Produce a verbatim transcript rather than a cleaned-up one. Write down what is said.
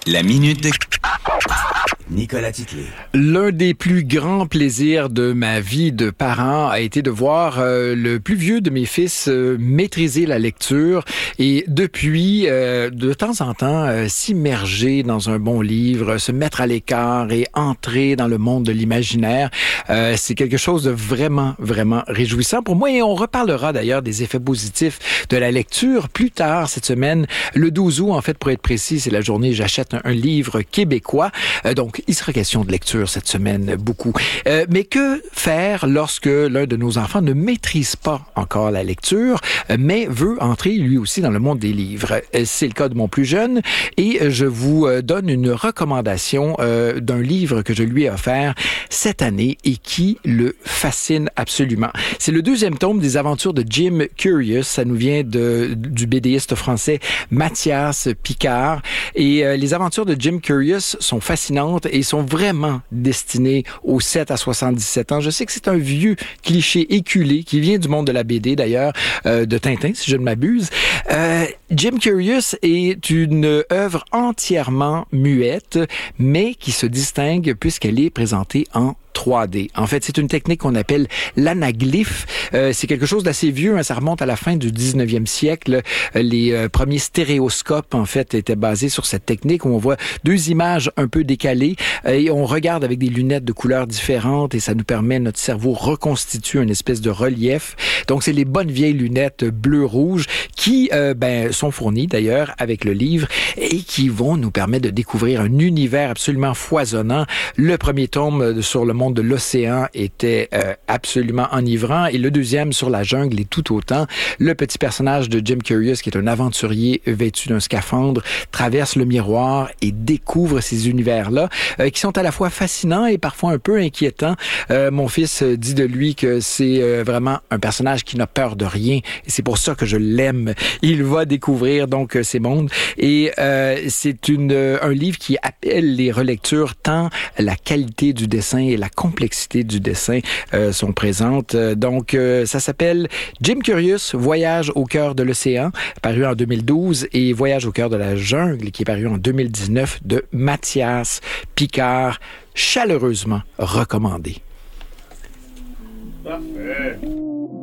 La minute de Nicolas Titley. L'un des plus grands plaisirs de ma vie de parent a été de voir euh, le plus vieux de mes fils euh, maîtriser la lecture et depuis, euh, de temps en temps, euh, s'immerger dans un bon livre, se mettre à l'écart et entrer dans le monde de l'imaginaire. Euh, c'est quelque chose de vraiment, vraiment réjouissant pour moi et on reparlera d'ailleurs des effets positifs de la lecture plus tard cette semaine. Le douze août, en fait, pour être précis, c'est la journée où j'achète un, un livre québécois. Euh, donc, il sera question de lecture cette semaine, beaucoup. Euh, mais que faire lorsque l'un de nos enfants ne maîtrise pas encore la lecture, mais veut entrer lui aussi dans le monde des livres? C'est le cas de mon plus jeune et je vous donne une recommandation euh, d'un livre que je lui ai offert cette année et qui le fascine absolument. C'est le deuxième tome des aventures de Jim Curious. Ça nous vient de, du BDiste français Mathias Picard. Et euh, les aventures de Jim Curious sont fascinantes et sont vraiment destinées aux sept à soixante-dix-sept ans. Je sais que c'est un vieux cliché éculé qui vient du monde de la B D d'ailleurs, euh, de Tintin si je ne m'abuse. Euh, Jim Curious est une œuvre entièrement muette, mais qui se distingue puisqu'elle est présentée en trois D. En fait, c'est une technique qu'on appelle l'anaglyphe. Euh, c'est quelque chose d'assez vieux, hein, ça remonte à la fin du dix-neuvième siècle. Les euh, premiers stéréoscopes, en fait, étaient basés sur cette technique où on voit deux images un peu décalées euh, et on regarde avec des lunettes de couleurs différentes et ça nous permet, notre cerveau reconstitue une espèce de relief. Donc, c'est les bonnes vieilles lunettes bleu-rouge qui euh, ben, sont fournies d'ailleurs avec le livre et qui vont nous permettre de découvrir un univers absolument foisonnant. Le premier tome sur le monde de l'océan était euh, absolument enivrant et le deuxième sur la jungle est tout autant. Le petit personnage de Jim Curious, qui est un aventurier vêtu d'un scaphandre, traverse le miroir et découvre ces univers-là euh, qui sont à la fois fascinants et parfois un peu inquiétants. Euh, mon fils dit de lui que c'est euh, vraiment un personnage qui n'a peur de rien et c'est pour ça que je l'aime. Il va découvrir donc ces mondes et euh, c'est une, un livre qui appelle les relectures tant la qualité du dessin et la complexité du dessin euh, sont présentes. Donc, euh, ça s'appelle Jim Curious, Voyage au cœur de l'océan, paru en deux mille douze, et Voyage au cœur de la jungle, qui est paru en deux mille dix-neuf, de Mathias Picard, chaleureusement recommandé. Parfait.